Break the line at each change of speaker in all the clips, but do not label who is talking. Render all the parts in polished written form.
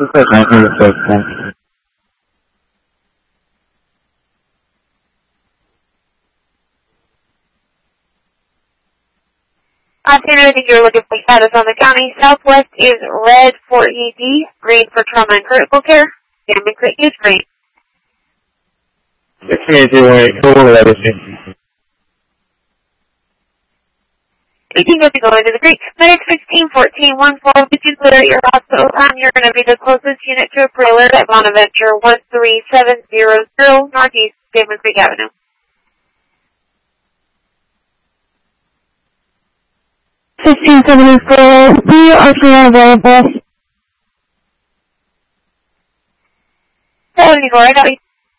Tanner, I think you're looking for status on the county. Southwest is red for ED, green for trauma and critical care. Salmon Creek is green.
1608, go over that issue.
1850 going to the creek. Medic 161414, did you clear your hospital time? You're going to be the closest unit to a pre-alert at Bonaventure 13700 Northeast Salmon Creek Avenue.
We are available.
74, I got you.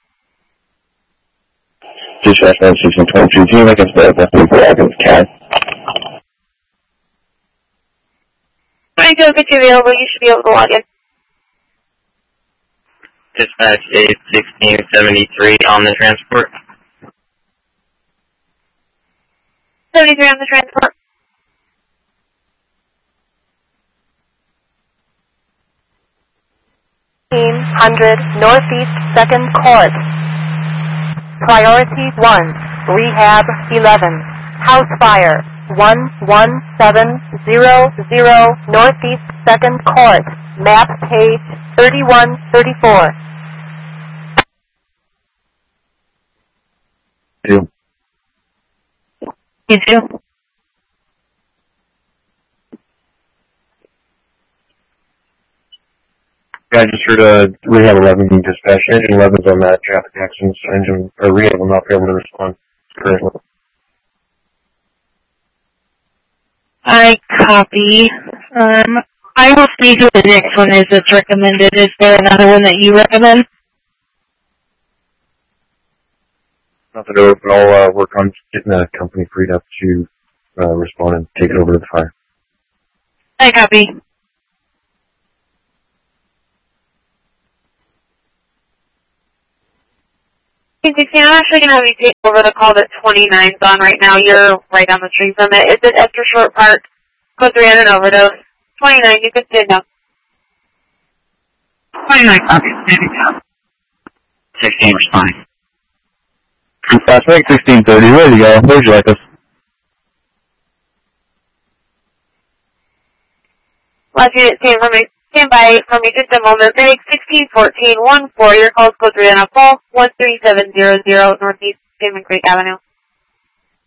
Dispatch 1622, team, I can stay up with people, I can count.
22, get you available, you should be able to log in.
Dispatch 81673 on the transport.
73 on the transport.
100 Northeast 2nd Court. Priority 1, Rehab 11. House fire 11700 Northeast 2nd Court. Map page 3134.
You too.
Yeah, I just heard Rehab 11 being dispatched. Engine 11's on that traffic accident, so Rehab will not be able to respond currently.
I copy. I will see who the next one is that's recommended. Is there another one that you recommend?
Nothing to but I'll work on getting the company freed up to respond and take it over to the fire.
I copy.
I'm actually going to have you take over the call that 29's on right now. You're right on the street from it. It's at Esther Short Park. Code 3 had an overdose. 29, you can sit down.
29 copy. 16 responding.
Suspect 1630, ready to go. Where'd you like us?
Last unit, stand by for me just a moment. Medic 161414, your call's code 3 on a call, 13700 Northeast Salmon Creek Avenue.